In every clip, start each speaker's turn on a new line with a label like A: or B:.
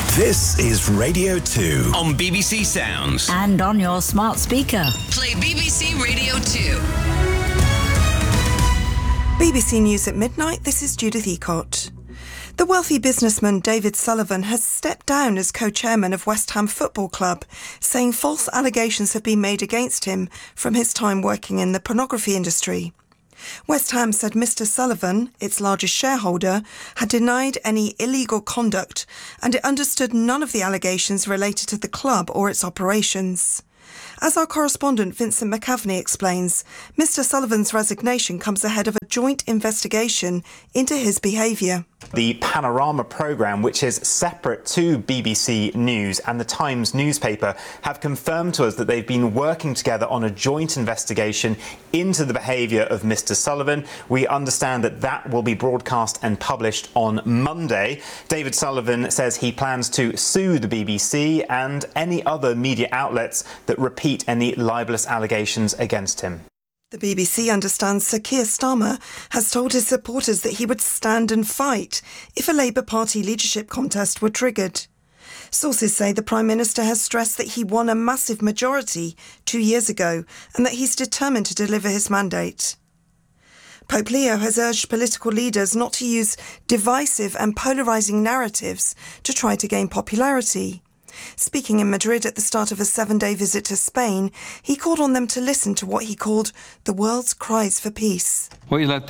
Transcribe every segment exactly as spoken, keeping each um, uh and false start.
A: This is Radio two
B: on B B C Sounds
C: and on your smart speaker.
D: Play B B C Radio two.
E: B B C News at midnight, this is Judith Ecott. The wealthy businessman David Sullivan has stepped down as co-chairman of West Ham Football Club, saying false allegations have been made against him from his time working in the pornography industry. West Ham said Mr Sullivan, its largest shareholder, had denied any illegal conduct and it understood none of the allegations related to the club or its operations. As our correspondent Vincent McAvney explains, Mr Sullivan's resignation comes ahead of a joint investigation into his behaviour.
F: The Panorama programme, which is separate to B B C News and the Times newspaper, have confirmed to us that they've been working together on a joint investigation into the behaviour of Mr Sullivan. We understand that that will be broadcast and published on Monday. David Sullivan says he plans to sue the B B C and any other media outlets that repeat any libellous allegations against him.
E: The B B C understands Sir Keir Starmer has told his supporters that he would stand and fight if a Labour Party leadership contest were triggered. Sources say the Prime Minister has stressed that he won a massive majority two years ago and that he's determined to deliver his mandate. Pope Leo has urged political leaders not to use divisive and polarising narratives to try to gain popularity. Speaking in Madrid at the start of a seven-day visit to Spain, he called on them to listen to what he called the world's cries for peace.
G: Today, the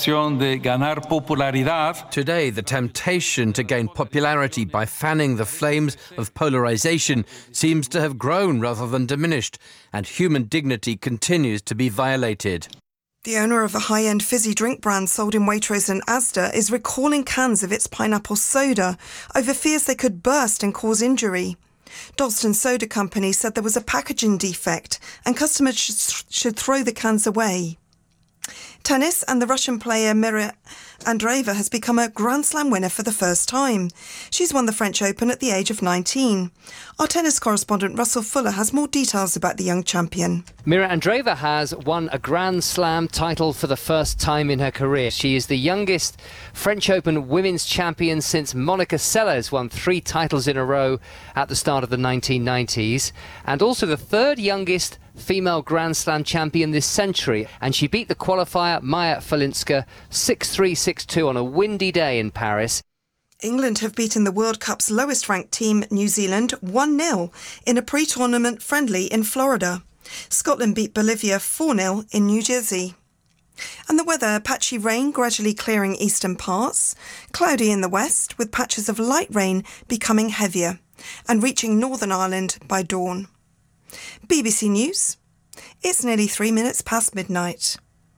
H: temptation to gain popularity by fanning the flames of polarisation seems to have grown rather than diminished, and human dignity continues to be violated.
E: The owner of a high-end fizzy drink brand sold in Waitrose and Asda is recalling cans of its pineapple soda over fears they could burst and cause injury. Dalston Soda Company said there was a packaging defect and customers sh- should throw the cans away. Tennis, and the Russian player Mira Andreeva has become a Grand Slam winner for the first time. She's won the French Open at the age of nineteen. Our tennis correspondent Russell Fuller has more details about the young champion.
I: Mira Andreeva has won a Grand Slam title for the first time in her career. She is the youngest French Open women's champion since Monica Seles won three titles in a row at the start of the nineteen nineties, and also the third youngest female Grand Slam champion this century, and she beat the qualifier Maya Falinska six three, six two on a windy day in Paris.
E: England have beaten the World Cup's lowest ranked team, New Zealand, one nil in a pre-tournament friendly in Florida. Scotland beat Bolivia four nil in New Jersey. And the weather, patchy rain gradually clearing eastern parts, cloudy in the west with patches of light rain becoming heavier and reaching Northern Ireland by dawn. B B C News. It's nearly three minutes past midnight.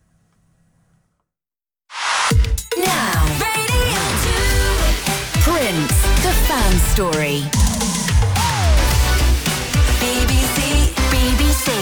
C: Now, Radio two. Prince, the fan story. B B C, B B C.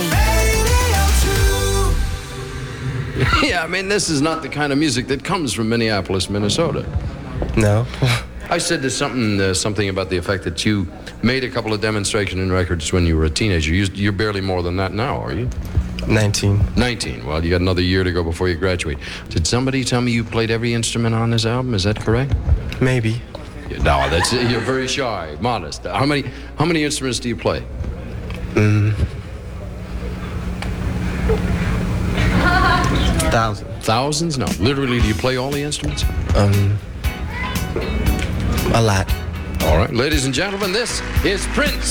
J: Radio two. Yeah, I mean, this is not the kind of music that comes from Minneapolis, Minnesota.
K: No.
J: I said there's something, uh, something about the effect that you made a couple of demonstration records when you were a teenager. You, you're barely more than that now, are you?
K: nineteen.
J: nineteen. Well, you got another year to go before you graduate. Did somebody tell me you played every instrument on this album? Is that correct?
K: Maybe.
J: Yeah, no, that's you're very shy, modest. How many, how many instruments do you play?
K: Mm. Thousands.
J: Thousands? No. Literally, do you play all the instruments?
K: Um. A lot.
J: All right, ladies and gentlemen, this is Prince.